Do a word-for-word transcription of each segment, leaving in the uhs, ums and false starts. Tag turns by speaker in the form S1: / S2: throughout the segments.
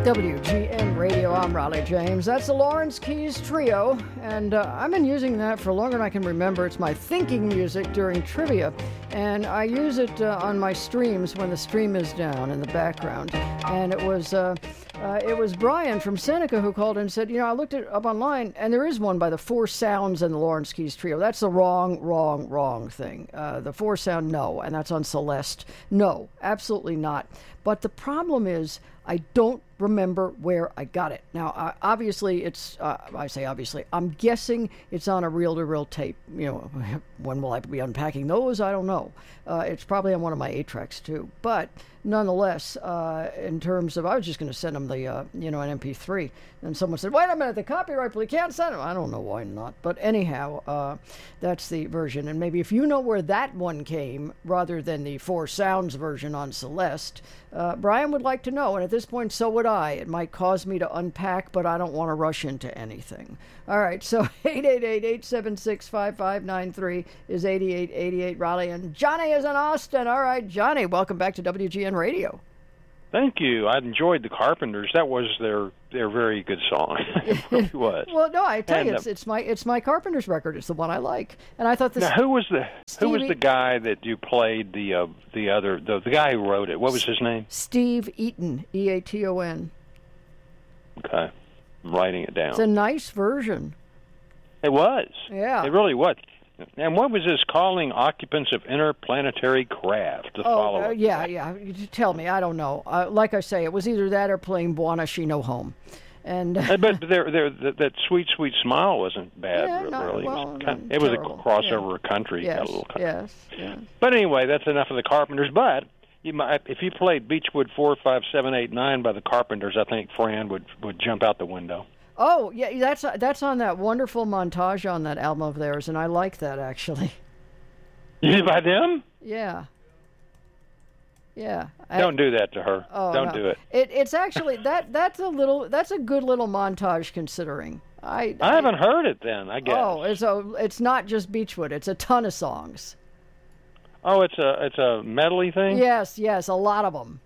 S1: W G N Radio, I'm Raleigh James. That's the Lawrence Keys Trio, and uh, I've been using that for longer than I can remember. It's my thinking music during trivia, and I use it uh, on my streams when the stream is down in the background. And it was uh, uh, it was Brian from Seneca who called and said, you know, I looked it up online, and there is one by the Four Sounds and the Lawrence Keys Trio. That's the wrong, wrong, wrong thing. Uh, the Four Sound, no, and that's on Celeste. No, absolutely not. But the problem is, I don't remember where I got it. Now, uh, obviously, it's, uh, I say obviously, I'm guessing it's on a reel-to-reel tape. You know, when will I be unpacking those? I don't know. Uh, it's probably on one of my eight tracks, too. But nonetheless, uh, in terms of, I was just going to send them the, uh, you know, an M P three. And someone said, wait a minute, the copyright, we can't send them. I don't know why not. But anyhow, uh, that's the version. And maybe if you know where that one came, rather than the Four Sounds version on Celeste, uh, Brian would like to know. And at this point, so would I. It might cause me to unpack, but I don't want to rush into anything. All right, so eight eight eight, eight seven six, five five nine three is eighty-eight eighty-eight Raleigh, and Johnny is in Austin. All right, Johnny, welcome back to W G N Radio.
S2: Thank you. I enjoyed the Carpenters. That was their their very good song. It really was.
S1: Well, no, I tell
S2: and,
S1: you, it's, it's my it's my Carpenters record. It's the one I like, and I thought this.
S2: Now, who was the
S1: Stevie,
S2: who was the guy that you played the uh, the other the the guy who wrote it? What was his name?
S1: Steve Eaton, E A T O N.
S2: Okay, I'm writing it down.
S1: It's a nice version.
S2: It was.
S1: Yeah.
S2: It really was. And what was this calling occupants of interplanetary craft to
S1: oh,
S2: follow?
S1: Uh, yeah, yeah. You tell me. I don't know. Uh, like I say, it was either that or playing Buona She No Home. And uh,
S2: but there, there, that, that sweet, sweet smile wasn't bad.
S1: Yeah, not,
S2: really,
S1: well,
S2: it was, kind,
S1: not
S2: it was a
S1: terrible.
S2: crossover
S1: Yeah.
S2: country.
S1: Yes,
S2: got a little country.
S1: yes, yes.
S2: But anyway, that's enough of the Carpenters. But you might, if you played Beechwood four, five, seven, eight, nine by the Carpenters, I think Fran would would jump out the window.
S1: Oh, yeah, that's that's on that wonderful montage on that album of theirs, and I like that actually.
S2: You by them?
S1: Yeah. Yeah.
S2: Don't do that to her.
S1: Oh,
S2: Don't
S1: no.
S2: do it.
S1: It it's actually that that's a little that's a good little montage considering. I
S2: I haven't heard it then, I guess.
S1: Oh, it's a it's not just Beechwood. It's a ton of songs.
S2: Oh, it's a it's a medley thing?
S1: Yes, yes, a lot of them.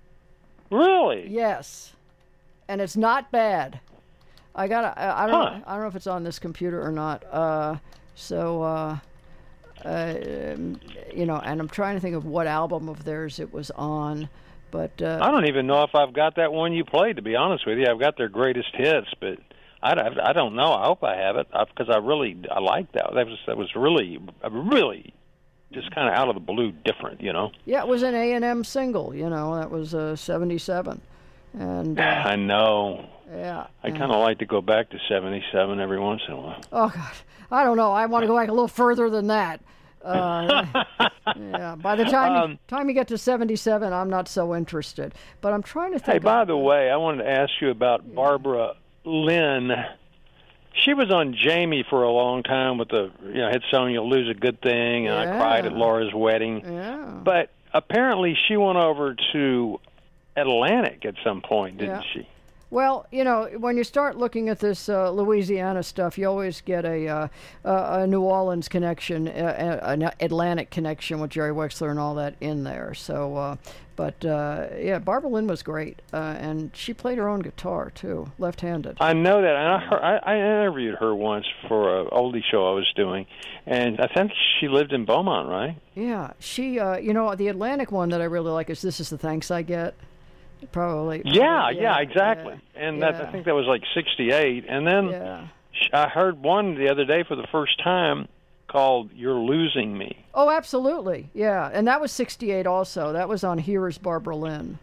S2: Really?
S1: Yes. And it's not bad. I got I, I don't
S2: Huh.
S1: I don't know if it's on this computer or not. Uh so uh Uh, you know, and I'm trying to think of what album of theirs it was on, but uh,
S2: I don't even know if I've got that one you played. To be honest with you, I've got their greatest hits, but I, I, I don't know. I hope I have it because I really I like that. That was that was really really just kind of out of the blue, different, you know.
S1: Yeah, it was an A and M single. You know, that was uh, seventy-seven, and uh,
S2: I know.
S1: Yeah,
S2: I kind of like to go back to seventy-seven every once in a while.
S1: Oh God, I don't know. I want to go back a little further than that. Uh, yeah, by the time
S2: Um,
S1: you, time you get to seventy-seven, I'm not so interested. But I'm trying to think.
S2: Hey, by
S1: of,
S2: the way, I wanted to ask you about Barbara Lynn. She was on Jamie for a long time with the, you know, hit song "You'll Lose a Good Thing," and
S1: Yeah.
S2: I cried at Laura's wedding.
S1: Yeah.
S2: But apparently, she went over to Atlantic at some point, didn't
S1: Yeah.
S2: she?
S1: Well, you know, when you start looking at this uh, Louisiana stuff, you always get a, uh, a New Orleans connection, uh, an Atlantic connection with Jerry Wexler and all that in there. So, uh, but uh, yeah, Barbara Lynn was great, uh, and she played her own guitar too, left-handed.
S2: I know that, and I, heard, I, I interviewed her once for an oldie show I was doing, and I think she lived in Beaumont, right?
S1: Yeah, she, uh, you know, the Atlantic one that I really like is "This Is the Thanks I Get." Probably.
S2: Yeah,
S1: probably,
S2: yeah, exactly.
S1: Yeah,
S2: and
S1: yeah.
S2: That, I think that was like sixty-eight. And then
S1: Yeah.
S2: sh I heard one the other day for the first time called "You're Losing Me."
S1: Oh, absolutely. Yeah, and that was sixty-eight also. That was on Here's Barbara Lynn.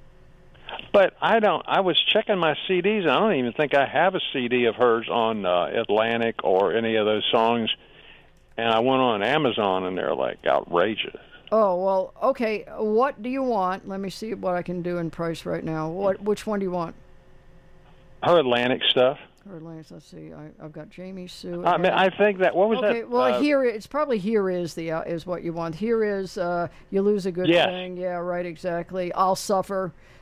S2: But I don't. I was checking my C Ds, and I don't even think I have a C D of hers on uh, Atlantic or any of those songs. And I went on Amazon, and they're like outrageous.
S1: Oh, well, okay. What do you want? Let me see what I can do in price right now. What? Which one do you want?
S2: Her Atlantic stuff.
S1: Her Lance, let's see. I, I've got Jamie Sue.
S2: I mean, I think that. What was
S1: okay,
S2: that?
S1: well,
S2: uh,
S1: here it's probably here is the uh, is what you want. Here is uh, You Lose a Good
S2: Yes.
S1: Thing. Yeah, right, exactly. I'll Suffer.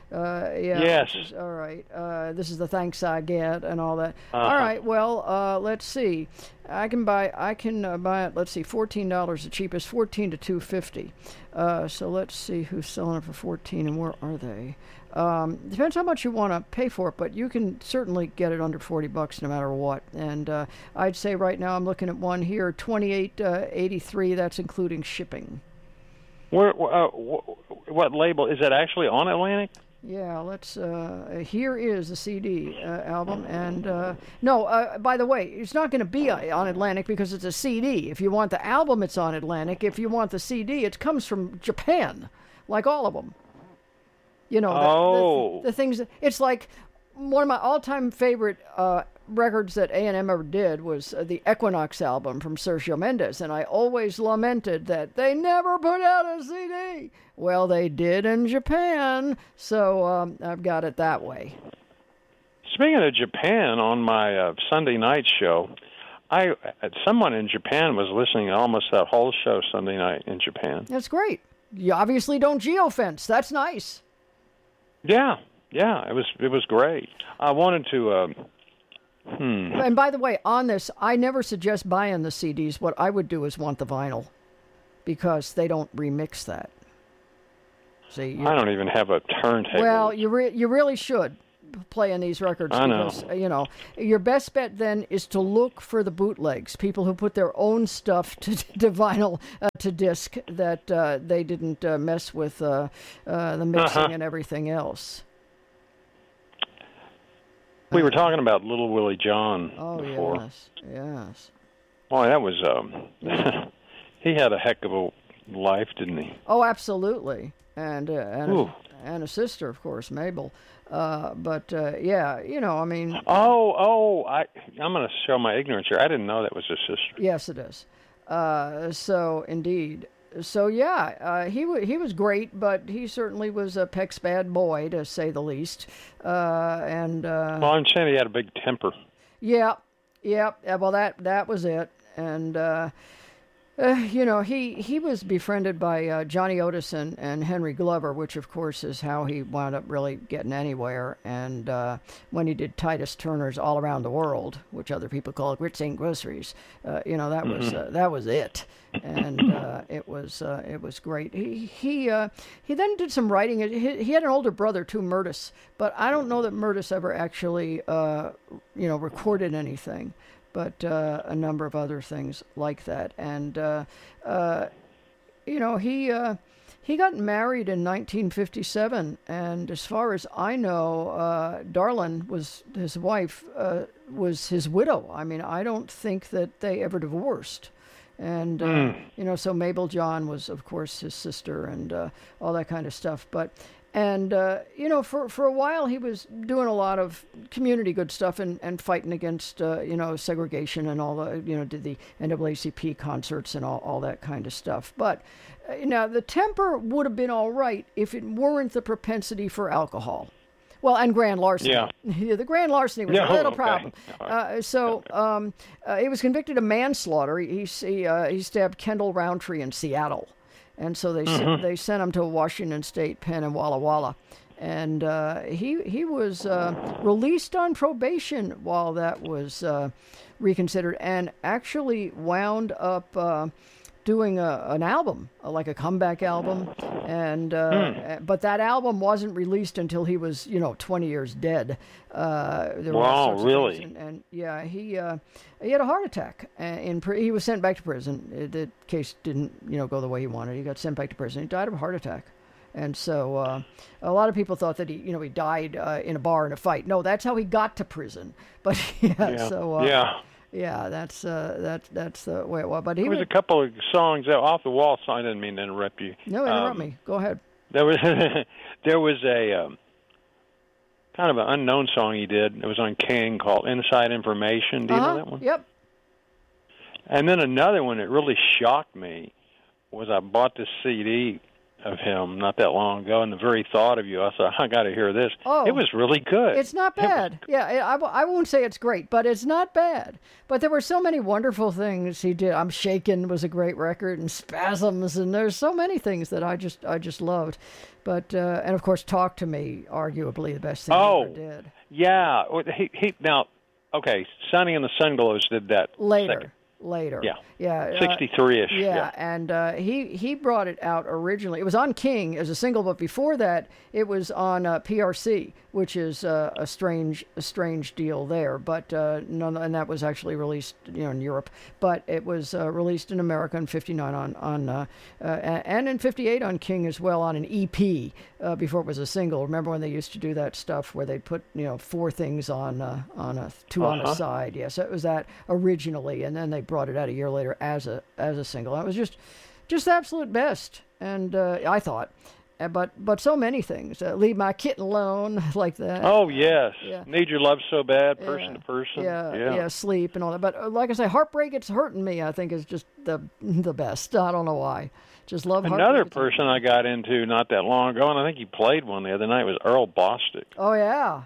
S1: Uh, yeah.
S2: Yes.
S1: Is, all right. Uh, this is the thanks I get and all that.
S2: Uh-huh.
S1: All right. Well, uh, let's see. I can buy. I can uh, buy it. Let's see. Fourteen dollars the cheapest. Fourteen to two fifty. Uh, so let's see who's selling it for fourteen and where are they. Um, depends how much you want to pay for it, but you can certainly get it under forty bucks no matter what. And uh, I'd say right now I'm looking at one here, twenty-eight eighty-three. That's including shipping.
S2: Where? Uh, what label is that actually on Atlantic?
S1: Yeah, let's. Uh, here is the C D uh, album, and uh, no. Uh, by the way, it's not going to be on Atlantic because it's a C D. If you want the album, it's on Atlantic. If you want the C D, it comes from Japan, like all of them. You know, the,
S2: oh.
S1: the, the things. It's like one of my all-time favorite uh, records that A and M ever did was uh, the Equinox album from Sergio Mendes, and I always lamented that they never put out a C D. Well, they did in Japan, so um, I've got it that way.
S2: Speaking of Japan, on my uh, Sunday night show, I someone in Japan was listening to almost that whole show Sunday night in Japan.
S1: That's great. You obviously don't geofence. That's nice.
S2: Yeah, yeah, it was it was great. I wanted to. Uh, hmm.
S1: And by the way, on this, I never suggest buying the C Ds. What I would do is want the vinyl, because they don't remix that. See,
S2: I don't even have a turntable.
S1: Well, you re- you really should play in these records.
S2: I know.
S1: Because, you know, your best bet then is to look for the bootlegs, people who put their own stuff to, to vinyl, uh, to disc, that uh, they didn't uh, mess with uh, uh, the mixing
S2: uh-huh.
S1: and everything else.
S2: We were talking about Little Willie John
S1: oh,
S2: before.
S1: yes, yes.
S2: Boy, that was, um, he had a heck of a life, didn't he?
S1: Oh, absolutely. And, uh, and,
S2: Ooh.
S1: a, and a sister, of course, Mabel. Uh, but, uh, yeah, you know, I mean...
S2: Oh, oh, I, I'm going to show my ignorance here. I didn't know that was his sister.
S1: Yes, it is. Uh, so, indeed. So, yeah, uh, he, w- he was great, but he certainly was a Peck's bad boy, to say the least. Uh, and uh,
S2: Well, I'm saying he had a big temper.
S1: Yeah, yeah, yeah, well, that, that was it. And... Uh, Uh, you know, he, he was befriended by uh, Johnny Otis and, and Henry Glover, which, of course, is how he wound up really getting anywhere. And uh, when he did Titus Turner's All Around the World, which other people call Grits Ain't Groceries, uh, you know, that mm-hmm. was uh, that was it. And uh, it was uh, it was great. He he uh, he then did some writing. He, he had an older brother too, Murtis, but I don't know that Murtis ever actually uh, you know recorded anything. But uh, a number of other things like that. And, uh, uh, you know, he uh, he got married in nineteen fifty-seven, and as far as I know, uh, Darlin was his wife, uh, was his widow. I mean, I don't think that they ever divorced. And, uh, mm. you know, so Mabel John was, of course, his sister and uh, all that kind of stuff. But... And, uh, you know, for, for a while he was doing a lot of community good stuff and, and fighting against, uh, you know, segregation and all the, you know, did the N double A C P concerts and all, all that kind of stuff. But, uh, now, the temper would have been all right if it weren't the propensity for alcohol. Well, and grand larceny.
S2: Yeah.
S1: yeah the grand larceny was
S2: yeah,
S1: a little
S2: okay.
S1: problem. Uh, so um, uh, he was convicted of manslaughter. He, he, uh, he stabbed Kendall Roundtree in Seattle. And so they mm-hmm. sent, they sent him to a Washington State pen in Walla Walla. And uh, he he was uh, released on probation while that was uh, reconsidered, and actually wound up uh, doing a, an album, like a comeback album. And uh, mm. But that album wasn't released until he was, you know, twenty years dead. Uh, there
S2: wow,
S1: were
S2: really?
S1: And, and yeah, he uh, he had a heart attack. And in, he was sent back to prison. The case didn't, you know, go the way he wanted. He got sent back to prison. He died of a heart attack. And so uh, a lot of people thought that he, you know, he died uh, in a bar in a fight. No, that's how he got to prison. But yeah,
S2: yeah.
S1: so uh,
S2: yeah,
S1: yeah, that's uh, that that's the way it was. But he
S2: there was
S1: was,
S2: a couple of songs that off the wall. So I didn't mean to interrupt you.
S1: No, interrupt
S2: um,
S1: me. Go ahead.
S2: There was there was a um, kind of an unknown song he did. It was on King called "Inside Information." Do you
S1: uh-huh.
S2: know that one?
S1: Yep.
S2: And then another one that really shocked me was I bought this C D of him not that long ago, and the very thought of you, I thought, I got to hear this.
S1: Oh,
S2: it was really good.
S1: It's not bad. Yeah, I, I won't say it's great, but it's not bad. But there were so many wonderful things he did. I'm Shaken was a great record, and Spasms, and there's so many things that I just I just loved. But uh, and of course, Talk to Me, arguably the best thing
S2: oh,
S1: he ever did.
S2: Yeah, he he now okay, Sonny and the Sunglows did that
S1: later.
S2: Second.
S1: Later,
S2: yeah,
S1: yeah,
S2: sixty-three-ish.
S1: Uh, yeah,
S2: yeah,
S1: and uh, he he brought it out originally. It was on King as a single, but before that, it was on uh, P R C, which is uh, a strange a strange deal there. But uh, none, and that was actually released, you know, in Europe. But it was uh, released in America in fifty-nine on on uh, uh, and in fifty-eight on King as well on an E P uh, before it was a single. Remember when they used to do that stuff where they'd put, you know, four things on uh, on a two uh-huh. on a side? Yes, yeah, so it was that originally, and then they brought it out a year later as a as a single. And it was just just the absolute best, and uh, I thought, uh, but but so many things. Uh, Leave My Kitten Alone, like that.
S2: Oh yes,
S1: yeah.
S2: Need Your Love So Bad, Person
S1: yeah.
S2: to Person.
S1: Yeah,
S2: yeah,
S1: yeah, Sleep and all that. But uh, like I say, Heartbreak It's Hurting Me, I think is just the the best. I don't know why. Just love
S2: Another
S1: Heartbreak
S2: person I got into not that long ago, and I think he played one the other night, was Earl Bostick.
S1: Oh yeah.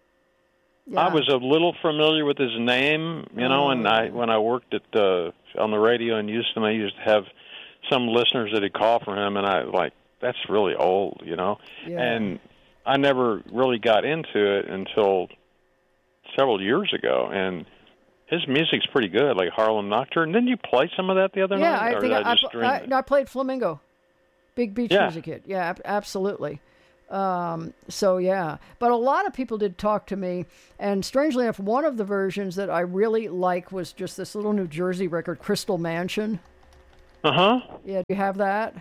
S1: Yeah.
S2: I was a little familiar with his name, you know,
S1: oh,
S2: and I when I worked at uh, on the radio in Houston, I used to have some listeners that would call for him, and I like that's really old, you know,
S1: yeah.
S2: and I never really got into it until several years ago, and his music's pretty good, like Harlem Nocturne. Didn't you play some of that the other
S1: yeah,
S2: night?
S1: I
S2: or
S1: think
S2: did
S1: I,
S2: I, just
S1: I,
S2: dream
S1: I,
S2: it?
S1: no, I played Flamingo, big beach
S2: yeah.
S1: music hit. Yeah, ab- absolutely. Um, so yeah, but a lot of people did Talk to Me, and strangely enough, one of the versions that I really like was just this little New Jersey record, Crystal Mansion.
S2: Uh huh.
S1: Yeah, do you have that?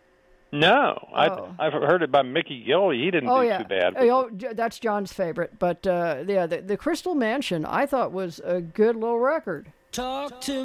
S2: No,
S1: oh.
S2: I, I've heard it by Mickey Gilley. He didn't
S1: oh,
S2: do
S1: yeah.
S2: too bad.
S1: Oh, that's John's favorite. But uh, yeah, the, the Crystal Mansion I thought was a good little record.
S3: Talk to